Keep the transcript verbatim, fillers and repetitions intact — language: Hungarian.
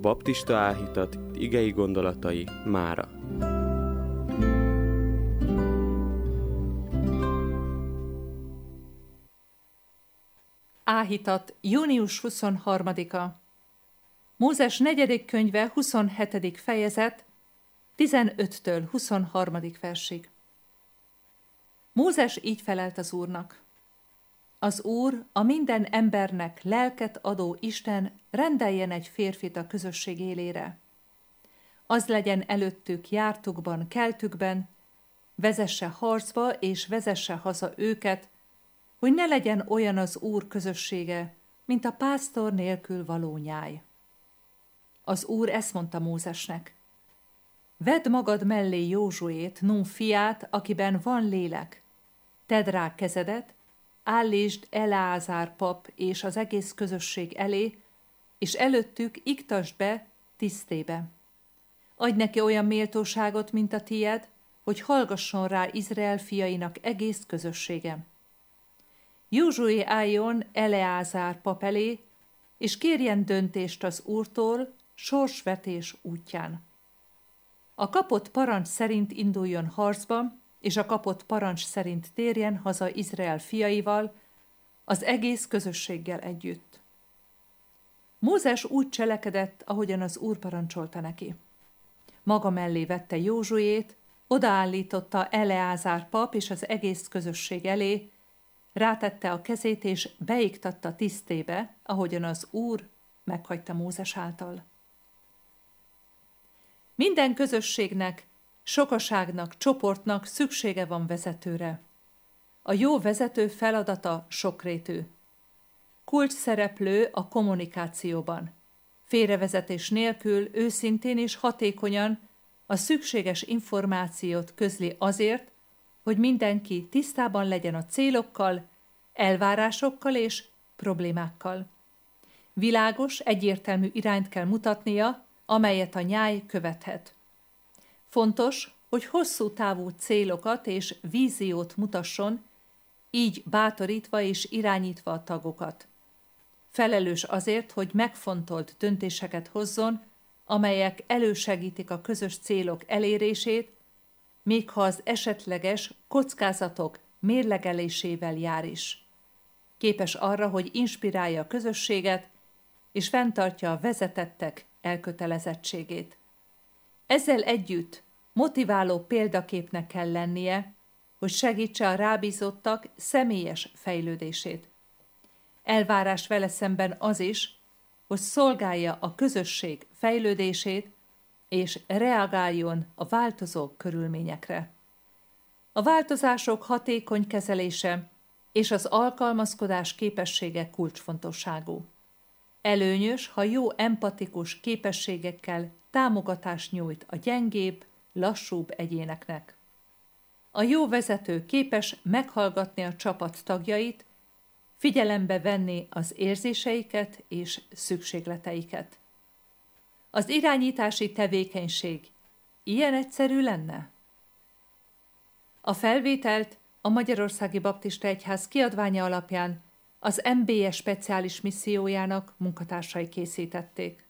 baptista áhítat igei gondolatai mára. Áhítat, június huszonharmadika. Mózes negyedik könyve, huszonhetedik fejezet, tizenöttől huszonharmadik versig. Mózes így felelt az Úrnak: Az Úr, a minden embernek lelket adó Isten rendeljen egy férfit a közösség élére. Az legyen előttük jártukban, keltükben, vezesse harcba és vezesse haza őket, hogy ne legyen olyan az Úr közössége, mint a pásztor nélkül való nyáj. Az Úr ezt mondta Mózesnek: Vedd magad mellé Józsuét, Nun fiát, akiben van lélek. Tedd rá kezedet, állítsd Eleázár pap és az egész közösség elé, és előttük iktasd be tisztébe. Adj neki olyan méltóságot, mint a tied, hogy hallgasson rá Izrael fiainak egész közössége. Józsué álljon Eleázár pap elé, és kérjen döntést az Úrtól sorsvetés útján. A kapott parancs szerint induljon harcba, és a kapott parancs szerint térjen haza Izrael fiaival, az egész közösséggel együtt. Mózes úgy cselekedett, ahogyan az Úr parancsolta neki. Maga mellé vette Józsuét, odaállította Eleázár pap és az egész közösség elé, rátette a kezét és beiktatta tisztébe, ahogyan az Úr meghagyta Mózes által. Minden közösségnek, sokaságnak, csoportnak szüksége van vezetőre. A jó vezető feladata sokrétű. Kulcs szereplő a kommunikációban. Félrevezetés nélkül, őszintén és hatékonyan a szükséges információt közli azért, hogy mindenki tisztában legyen a célokkal, elvárásokkal és problémákkal. Világos, egyértelmű irányt kell mutatnia, amelyet a nyáj követhet. Fontos, hogy hosszú távú célokat és víziót mutasson, így bátorítva és irányítva a tagokat. Felelős azért, hogy megfontolt döntéseket hozzon, amelyek elősegítik a közös célok elérését, még ha az esetleges kockázatok mérlegelésével jár is. Képes arra, hogy inspirálja a közösséget, és fenntartja a vezetettek elkötelezettségét. Ezzel együtt motiváló példaképnek kell lennie, hogy segítse a rábízottak személyes fejlődését. Elvárás vele szemben az is, hogy szolgálja a közösség fejlődését, és reagáljon a változó körülményekre. A változások hatékony kezelése és az alkalmazkodás képessége kulcsfontosságú. Előnyös, ha jó empatikus képességekkel támogatást nyújt a gyengébb, lassúbb egyéneknek. A jó vezető képes meghallgatni a csapat tagjait, figyelembe venni az érzéseiket és szükségleteiket. Az irányítási tevékenység ilyen egyszerű lenne? A felvételt a Magyarországi Baptista Egyház kiadványa alapján az em bé e speciális missziójának munkatársai készítették.